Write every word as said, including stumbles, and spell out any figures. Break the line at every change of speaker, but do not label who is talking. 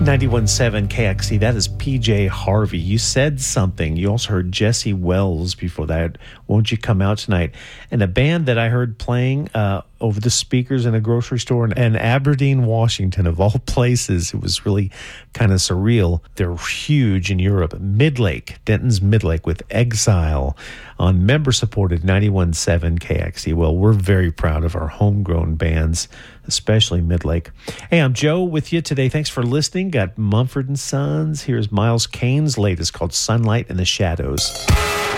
ninety-one point seven K X C, that is P J Harvey. You said something. You also heard Jesse Wells before that. Won't You Come Out Tonight? And a band that I heard playing uh, over the speakers in a grocery store in, in Aberdeen, Washington, of all places. It was really kind of surreal. They're huge in Europe. Midlake, Denton's Midlake with Exile on member-supported ninety-one point seven K X C. Well, we're very proud of our homegrown bands, especially Midlake. Hey, I'm Joe with you today. Thanks for listening. Got Mumford and Sons. Here's Miles Kane's latest called Sunlight in the Shadows.